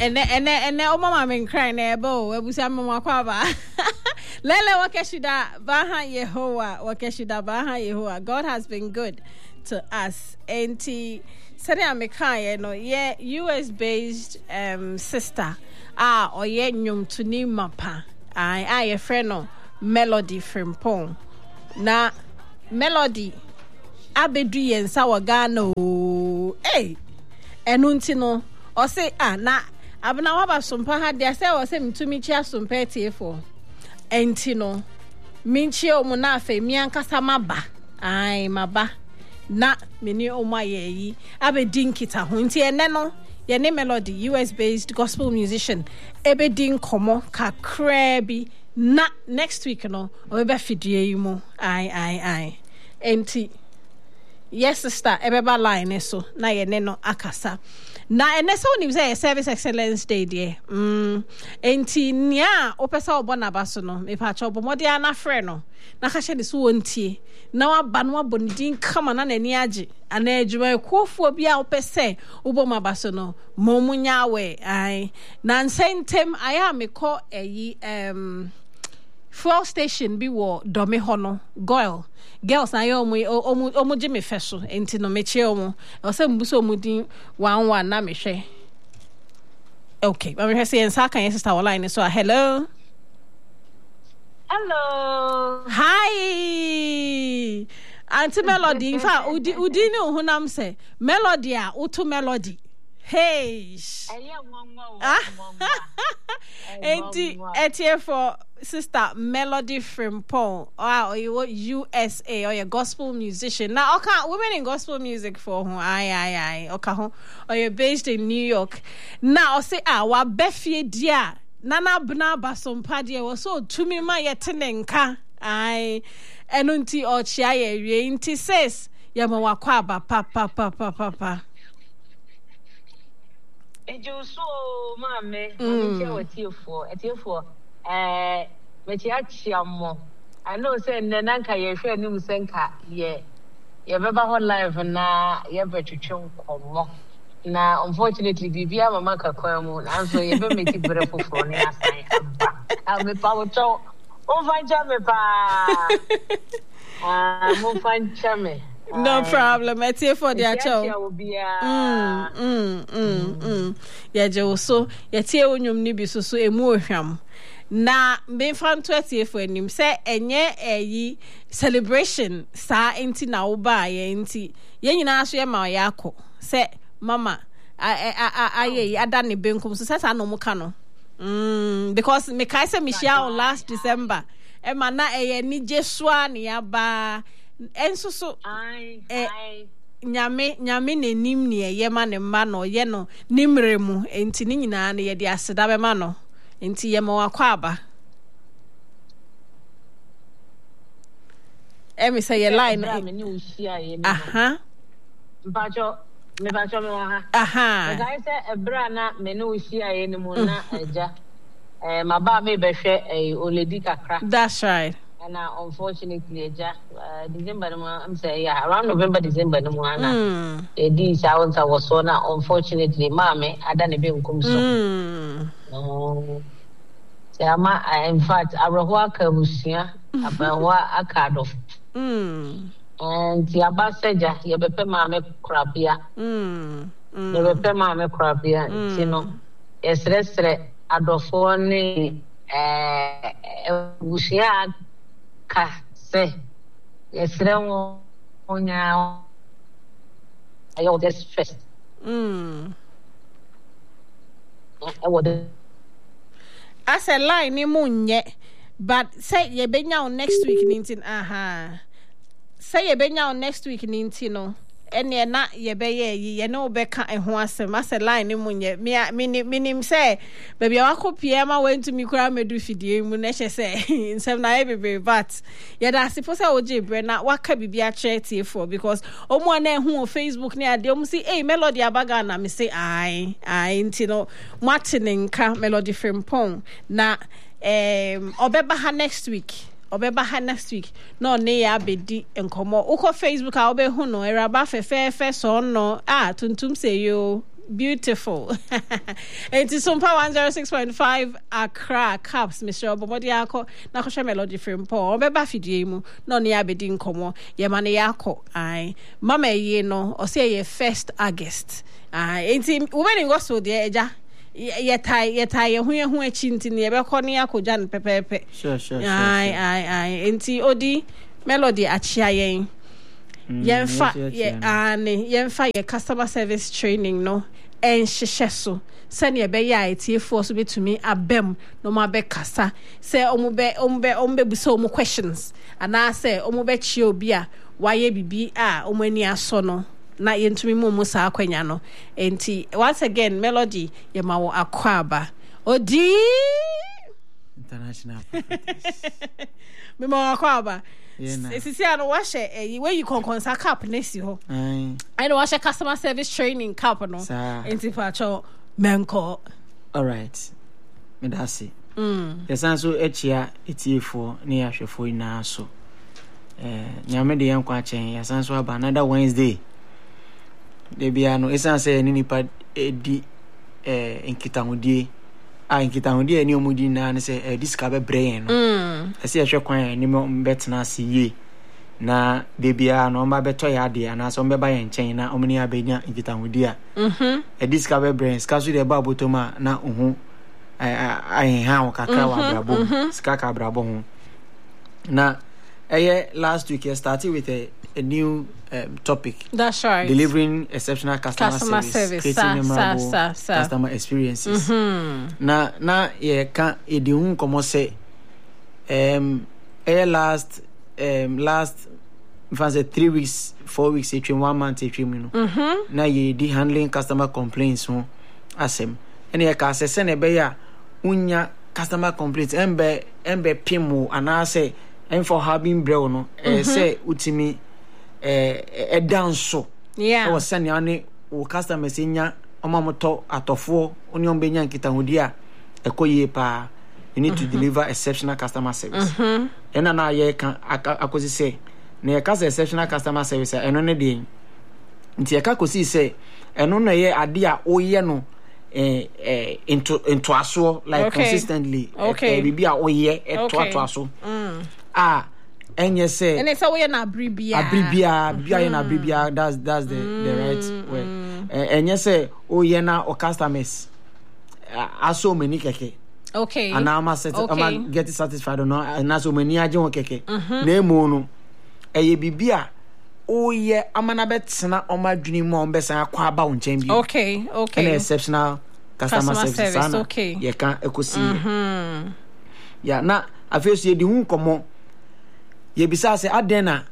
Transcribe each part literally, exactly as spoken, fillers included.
ene ene ene o mama men cry na ebo ebusa mama kwa ba lele wakeshida baha Yehovah wakeshida baha Yehovah. God has been good to us. Enti sere ameka no ye U S based um sister ah oye nyum tuni mapa ai ai ye friend no Melody Frimpong na Melody abedu yensa wa Ghana o eh enu nti no o say ah na abna wa ba sompa ha de say o say mtumi chi asompa tiefo enti no minchi o mu na afa mi ankasa maba ai maba na meni o ma yeyi abedi nkita ho nti ene no ye ne Melody U S based gospel musician ebedi nkomo kakra bi na next week no o be fidie yi mu ai ai ai enti yes sister ebeba line so na ye ne no akasa na ene so ni say service excellence day there mm enti nia opesa obona baso no me pa cha obomode ana frɛ no na ka hye ne so wontie na waba no abonidin kama na nani age ana adwuma ekofo bia opese oboma baso no momunya we ai na nsentem aya mekɔ eyi um fuel station bi wo dome ho no goil girls na yo omu omu omu je me feso enti no me chie omu o se mbuso omu din one one na me hwe okay but we say ensa kan your sister online so hello hello hi Auntie Melody in fact udi udi ni ohunam se Melody a utu Melody hey enti etie for sister Melody Frimpong or you U S A or your gospel musician now okay women in gospel music for who ai ai ai okay ho or you're based in New York now say ah wa befie dia nana bna basompa dia wo so tumi ma yetenenka ai enunti o chia ye wie nti says ya ma wakwa aba pa pa pa pa pa pa ejo so mame nti o tiefo etiefo eh mechi achiamo I know say nenanka ye hwe anim senka ye ye beba ho live na ye betwetwe nkomo na unfortunately bibia mama kakwan mu na so ye be meti bere foforo ne asan aba a me pa wo to o fanja me pa ah mo fanja me no problem. It's here for their show. Mm, mm, mm, mm. Yeah, Joe. So, yeah, tea unyum nibi so so emu ohwam. Na me fan twenty for him say enye eyi celebration sa enti na oba ye enti ye nyina so ye ma yakọ say mama aye ada ne benkum so say no muka no mm because me kai say me share last December e ma na eye ni jesua ne aba enso so eh nyame nyame nenim ne ye ma ne ma no ye no nimremu enti ni nyina ne ye de aseda be ma no enti ye ma wakwa aba e me say ye line aha bajo me bajo me wa ha aha guy say ebra na me no hia ye ni mu na eja eh ma ba me be hwe eh oledi kakra that's right. And uh, unfortunately, uh, December, I'm saying, yeah, around November, December, no more. Mm. These hours I was so now, unfortunately, mommy, I done a bit come so. Oh, so in fact, I will work a busia about what I card of. And the ambassador, you be pay mammy crabia. You be pay mammy crabia, you know. Yes, rest, I do for me, eh, busia. Ka say yes remo onya ayo this first mm I would as a line ni munye but say ye benya on next week nintin aha say ye benya on next week nintin no ene na ye be ye ye no be ka eho asem as a line ni munye me me minim say baby akopie ma went to me kura medu fidie mu na hye say nsem na e be but ye da sifo say oje bre na waka bibia charity for because omo na ehu on Facebook ni ade omo say hey Melody abaga na me say ai ai ntino Martinenka Melody Frimpong na um obeba ha next week obeba ha next week no ne ya bedi enkomo uko Facebook a obehu no eraba fefefe so no ah tuntum say yo Beautiful. It is Sumpa one oh six point five Accra Caps, Mister Obomodiako, Nakosha Melody from Paul, Beba Fidimu, no near Bedin Como, Yamaniako, I, Mama Yeno, or say ye first August. I ain't him, woman in Gospel, dear Eja. Yet I, yet I, who you who chinti near Beconiaco, Jan Pepe. Sure, sure. Aye, aye, aye. Ain't he, Odi, Melody at Chiayen. Yenfa ye ane yenfa ye customer service training no en hyehyɛ so sɛ ne be ya etiefo so betumi abem no ma be kasa sɛ omu be omu be omu be busa omu questions ana sɛ omu be chi obi a waye bibi a omu ani aso no na yentumi mu mu sa akwanya no enti once again Melody ye ma wo akwaba odi international me ma akwaba. Sisi ano washe eh where you can consa cap next ho. Aye. I know washe customer service training cap no. Enti facho menko. All right. Me da se. Mm. Yesan so echia etiefo ne ahwefo ina so. Eh nyame de yankwa achen yesan so aba another Wednesday. De bia no esan se ni nipa edi eh nkitahudie. Ah nkitahudie ni omudi na ne se eh this ka be brain no. Mm. Ese ehwe kwan ni mo betena ase ye na de bia no ma beto ya de na so mbeba ye nchen na omni abenya nkitahudie a. Mhm. E this ka be brain ska so de ba botoma na ohu ai ha o kakra wa brabo ska ka brabo ho na eh last week I started with a, a new um, topic. That's right. Delivering exceptional customer, customer service, service, creating sa, memorable sa, sa, sa. customer experiences. Mm-hmm. Na na ye ka edi hun komo say um eh last um last fancy three weeks, four weeks, between one month, between you know. Mm-hmm. Na ye di handling customer complaints ho asem. Ene ye ka asese ne be ya unya customer complaints embe embe pimu anase and for having brew no eh say utimi eh e danso yeah e was send yani o customers nya omamoto atofo oni ombenya nkitahudi a ekoye pa you need mm-hmm. to deliver exceptional customer service mhm ena na ye kan akosi say na ye ka exceptional customer service eno ne de nti ye ka kosi say eno na ye ade a oye no eh eh into into aso like okay. consistently okay. eh bibi a oye e to to aso mm. ah enye say and it's we na abribia abribia bia na abribia that's that's the mm. the right way enye say oye na o customers aso many keke okay and am set okay. am get satisfied no na so many aje won keke mm-hmm. na emu no eye bibia oye amana betena o madwini mu on besan akwa aba won chen bi okay okay an exceptional customer, customer service, service okay ye kan ekosi mhm ya na afesu ye di hu komo ye bisa se adena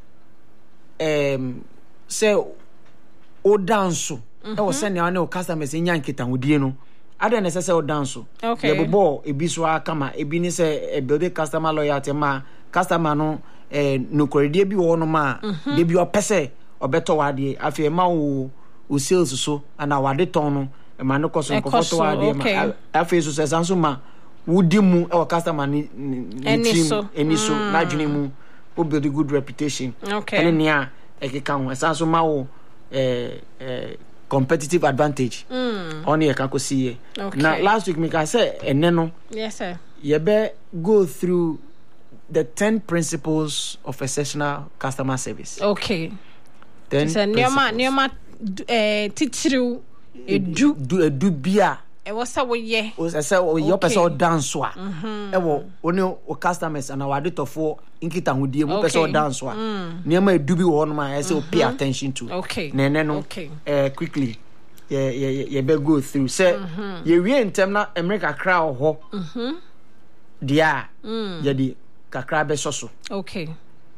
em se o danso e wo se ne ane o customers nya nkita hodie no adena se se o danso okay ye bobo ebi so aka ma ebi ni se e build customer loyalty ma customer no eh no koredie bi wo no ma de bi o pese obeto wade afi ma wo o sales so ana wade ton no e ma no koso nkofoto wade ma afi so se sanso ma wudi mu e wo customer ni team eni so na dwene mu o build a good reputation okay ene nia e ke kan sanso ma wo eh eh competitive advantage mm. on ye kan ko see okay. na last week me ka say ene no yes sir ye be go through the ten principles of exceptional customer service. Okay. Ten so nioma nioma eh titiriu edu du edu bia e wo sa wo ye o se o yo person dance a e wo oni o customers and our tofo nkita hodie mu person dance a nioma edu bi wo no ma e say o pay attention to okay na ne no eh quickly ye ye ye be go through say ye wie ntem na America crowd ho mhm dia ye di kakra be soso okay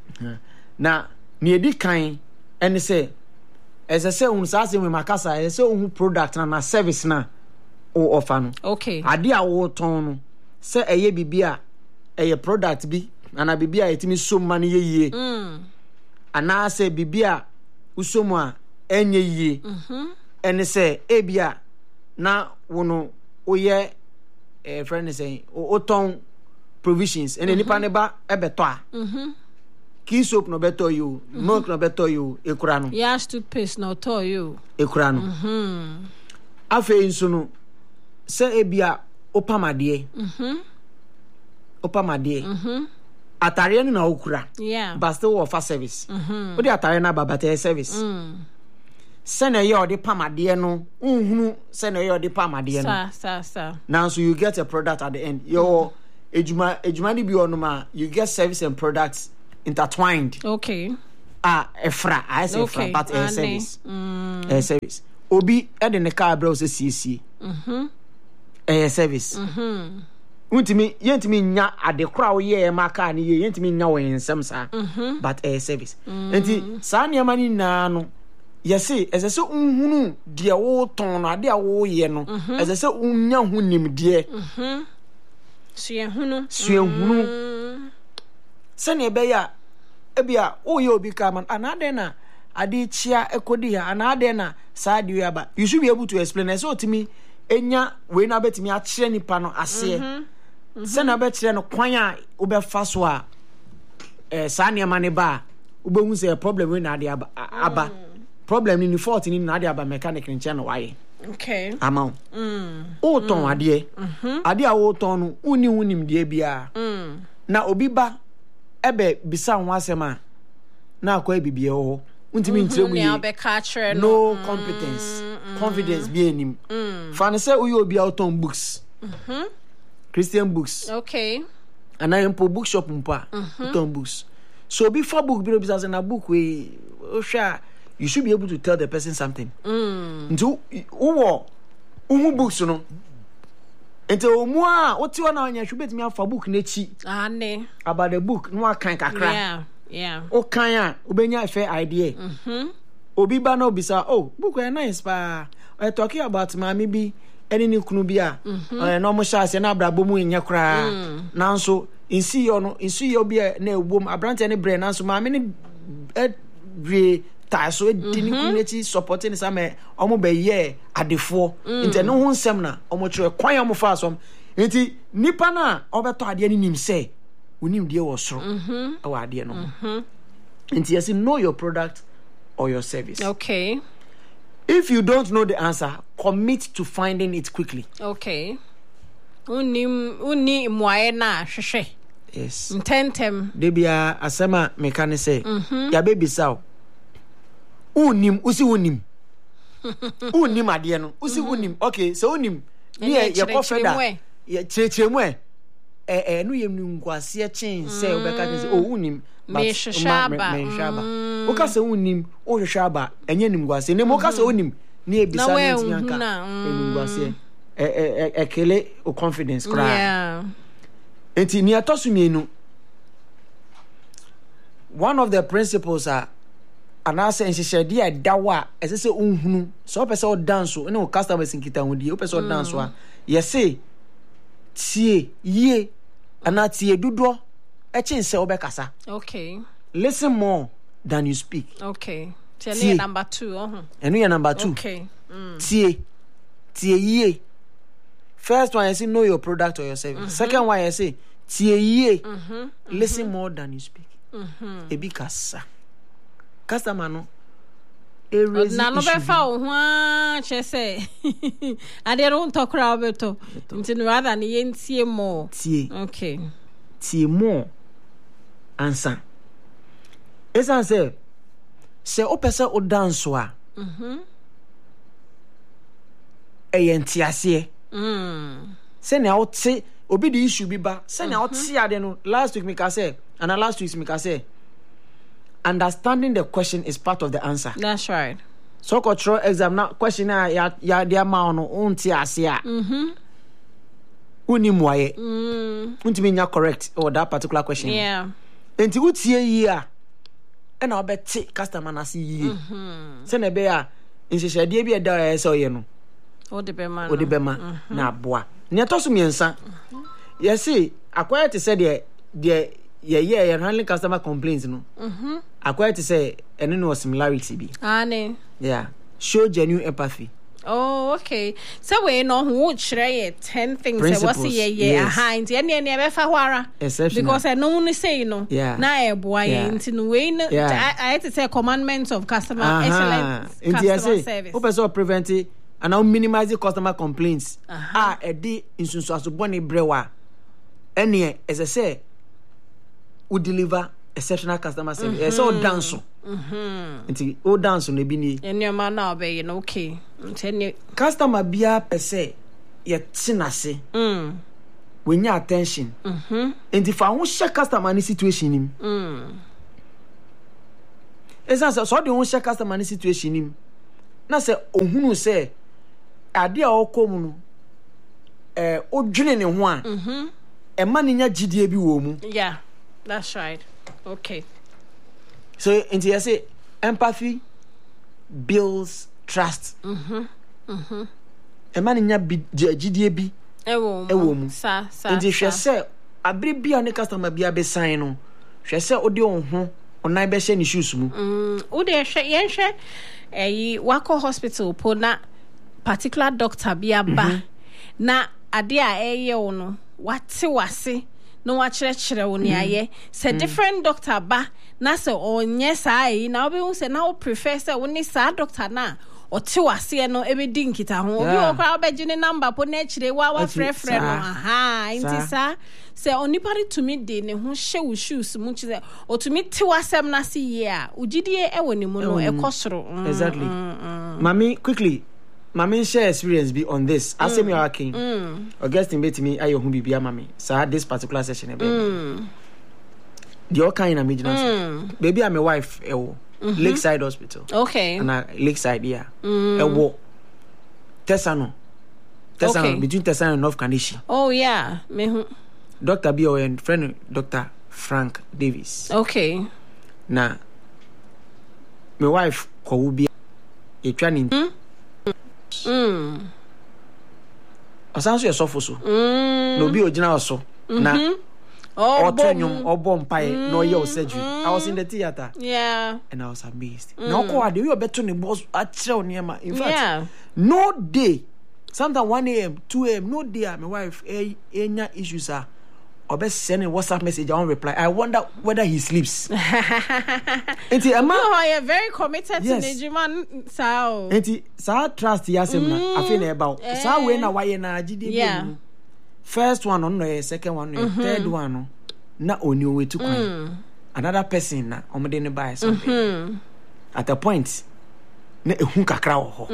na ni edi kan ene se ese se un sa se we makasa ese un product na na service na o offer no okay ade a wo ton no se eye bibia eye product bi na bibia etimi so ma ne yeye mm ana se bibia usomu a enye yie mhm ene se ebia na wono oye eh friend say o ton provisions and any paneba ebeto a mhm key soap no beto you milk no beto you ekura no ya toothpaste no to you ekura no mhm afe nso no se ebia opamade mhm opamade mhm atare no na okura yeah but still offer service mhm wo de atare na babata service mm se na ye odi pamade no unhunu se na ye odi pamade no sa sa sa now so you get a product at the end your ejuma ejuma di bi onuma you get service and products intertwined okay ah efra I say efra okay. but a service mm. a service obi e de ne car bro se cc mhm a service mhm untimi yentimi nya adekora wo ye ma car ni ye yentimi nya wo ensem sa mhm but a service enti sa ne ma ni na no yesi ezese unhunu de wo ton no ade a wo ye no ezese unya hunim de mhm suehunu suehunu se ne be ya ebia o ye obi ka man anade na ade chia ekodi ya anade na sa de ya ba you should be able to explain so timi enya we na betimi a kire nipa no ase se na be kire no kwan a wo be fa so a eh sa ne ma ne ba wo be hu se problem we na ade aba, aba. problem ni fault ni na ade aba mechanic nche no waye okay amount mm o ton ade ade a wo ton no uni unim de bia mm na obi ba ebe bisa ho asema na akwa bibie ho untimi ntire mu ye no competence confidence bi enim fa ne say uyo obi auton books mhm Christian books okay and I impo bookshop mpa auton books so before book bi bisa na book we ohwa you should be able to tell the person something mm nti uwo uhu books no ente omu a oti wana anya hwebetimi afa book na chi ane about the book no akan kakra yeah yeah o kan a obenya fair idea mhm obi ba na obisa oh book is nice pa I talking about mami bi eni ni kunu bi a eh no mo sha ase na abrabo mu nya kra nanso insi yo no insi yo bi na ewom abrante ne bre nanso mami ne e ta so e di ni kunu chi supporting some omo be ye adefo inte no ho nsem na omo kire kwan omo fa asom enti nipa na obeto ade ni nim se unim de wo soro mhm awa ade no mhm enti yes know your product or your service okay if you don't know the answer commit to finding it quickly okay unim uni mwae na hwehwe yes intentem de bia asema mekane say ya baby saw unim usi unim unim ade no usi unim okay so unim ni ye kofeda ye chirechiremu e eh no yem nkwase chen say obeka say oh unim me shaba me shaba o ka say unim o shaba enye nim gwase ne mo ka say unim ni ebisa ni ntianka enim gwase eh eh ekele o confidence cry yeah enti ni atosumienu one of the principles are anase enhyehyede a dawa esese unhunu so pese o dance o ne o customers nkita hodi o pese o dance a yese tie ye anatie dodo echense obekasa okay listen more than you speak okay tell me number two uh-huh enu ya number two okay mm. tie tie ye first one you say know your product or your service mm-hmm. second one you say tie ye mm-hmm. listen mm-hmm. more than you speak mhm ebikasa customer no erase na no be fa o ho a che say ade ro ntokra obeto nti no rather ne yentie mo tie okay tie mo ansa esan say se o pese o dance a mhm eyentia mm se na o te obi the issue bi ba se na o te ade no last week me ka say and last week me ka say understanding the question is part of the answer. That's right. So control exam na question na ya ya dia ma no unti ase a mhm uni muaye mm unti me nya correct or that particular question. Yeah. Enti utie yi a e na obeti customer na se yi mhm se na be a nhyehyade bi e da ya se oye no o de be ma o de be ma na aboa ne to so miensa yesi akwaya te se de de yeah yeah you're handling customer complaints no mhm akwai to say any no similarity bi ane yeah show genuine empathy oh okay so we no who chere ten things e was yeah yeah behind and ne ne be fa hwara because I no no say no na e boa ye nti no we I had to say commandments of customer excellence customer service o person prevent and now minimize customer complaints. Uh-huh. Ah, a day in Sunsuasu Bonnie Brewa. Any as I say, would deliver exceptional customer service. It's all dance. Mhm. Until all dance on the bini. And your man now be okay. Customer bia per se, yet sinase. Mm. When your attention. Mhm. And if I won't share customer any situation him. Mm. Esa so so de won't share customer any situation him. Na se ohunu se ade a okomu no eh odwene ne ho a. Mhm. E ma ne nya gidie bi wo mu. Yeah. That's right. Okay. So into you say empathy builds trust. Mhm. Mhm. E ma ne nya gidie bi Ewo ewo mu. Sa sa. Into hwe se abere bia ne customer bia be sign no. Hwe se ode wo ho onan be hye ne shoes mu. Mm, wo de hwe yen hwe eh wako hospital po na particular doctor bia ba mm-hmm. na ade a eye wo no wate wase no wa kire kire wo ne aye say different doctor ba na say onye sa yi na obi hu say na wo prefer say wo ni sa doctor na o te wase no e be di nkita ho obi wo kwa obeji ne number po na kire wa wa frɛ frɛ no aha inti sa say onipari to me de ne ho hye wo shoes mu kire o to me te wasem na se ye a ugidie e wo ne mu no e kosoro exactly mami quickly Mami share experience be on this. I say me working. Or guest in me ayo hu bibia mami. So this particular session e be. The all kind of imagine. Baby I'm a wife e wo. Lakeside Hospital. Okay. And uh, Lakeside yeah. E wo. Tesano. Tesano Okay. between Tesano and North Kandishi. Oh yeah. Me hu. Doctor B O and friend Doctor Frank Davis. Okay. Na my wife ko wo bia e twa ni Mm. Asanso ye sofo so. Mm. No bi ogina oso. Na Oh, Otonyum obo mpae no ye o surgery. I was in the theater yeah. and I was amazed. Now ko ade we obeto ne boss a kire oniema. In fact, Yeah. no day. Sometimes one a.m., two a.m., no day my wife e enya issues are obe send a WhatsApp message I won't reply. I wonder whether he sleeps. Enti ama Oh, you're very committed Yes. to Nijiman sao. enti sa trust yasem na afi na eba. Sa we na waye na agide Yeah. bi. First one on no second one no third one no na oni we to kwan. Another person na omde ne buy something. At a point na ehun kakra wo ho.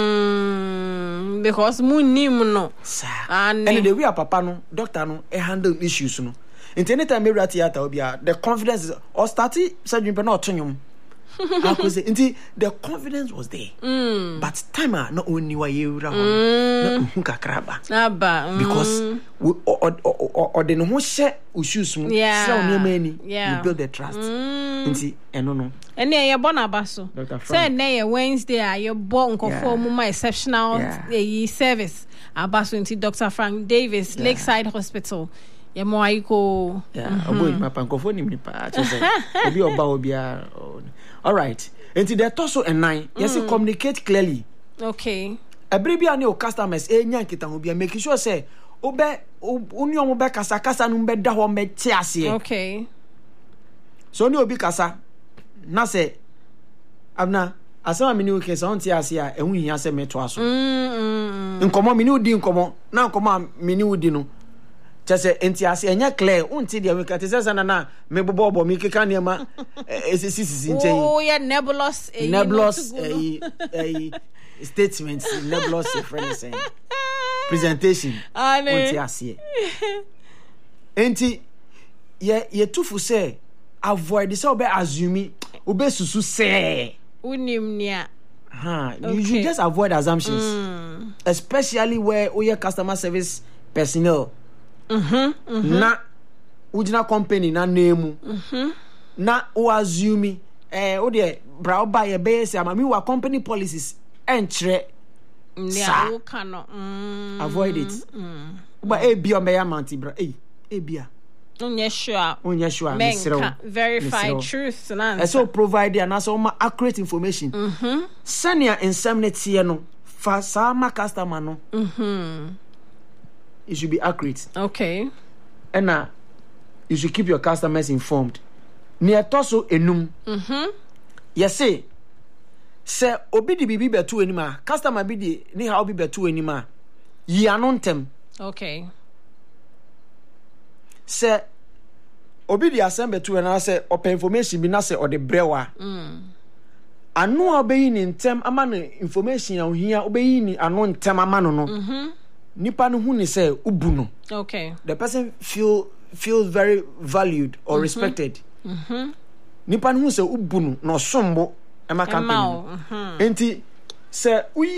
Mm, because munim no. Sa. And And the way papa no doctor no e handle issues no. Into anytime we at theater obia the confidence is or starting surgery but not tonyum. I could say until the confidence was there. Mm. But time ah not only why you ra na ehun kakra ba. Aba. Because we or or or the no share shoes mu Yeah. say on many Yeah. you build the trust. Nti eno no. And yeah, you're born abaso. Doctor Say Frank. na Wednesday ah you're born Yeah. for my exceptional Yeah. eh, service. Abaso into Doctor Frank Davis, Yeah. Lakeside Hospital. Yeah, mo ayiko. Yeah, obo my pankofo ni mi pa say obi oba obi a. All right. Nti the torso and nine, yes communicate clearly. Okay. Every bia ne o customers e nya nkita ho bia make sure say obe oni omo be kasa kasa no be da ho me ti ase. Okay. So ni obi kasa na say abna asema me ni okay so on ti ase a ehun hia say me to aso. Mm. Nkomo me ni odi nkomo na nkomo me ni odi no. Chese enti ase enya clear unti dia we kate say na na me bobo bobo me keka ne ma esisi sisi nchen. Oh yeah, nebulous. eh, Nebulous you know, to go, eh eh statements nebulous friend saying presentation Ah, ne. unti ase. Enti ye ye tufu say avoid say obe assume obe susu say Unim nia. ha you Okay. should just avoid assumptions Mm. especially where oye customer service personnel Mhm. Mhm. na ujina company na name mhm na o assume eh o de bra o buy e be say amami wa company policies enchre Nia Sa. wo kano. Mm. avoid it Mm. but e bi o me ya manti bra eh e bia Unye sure. onya sure me sere Menka verify truth na. e so provide and also ma accurate information mhm senior indemnity no fa sa ma customer no Mhm. it should be accurate. Okay. And uh, you should keep your customers informed. Near Toso enum. Mhm. Yes, say se obi di bibi betu anima customer bi di ni how bi betu anima yi anontem okay se obi di asem betu na se open information bi na se o de brewa mm anu obeyi ni ntem ama no information a ohia obeyi ni anu ntem ama no no mhm nipa no hu ni se ubu no okay the person feel feels very valued or mm-hmm. respected mhm nipa no hu se ubu no no sombo ema campaign mhm enti se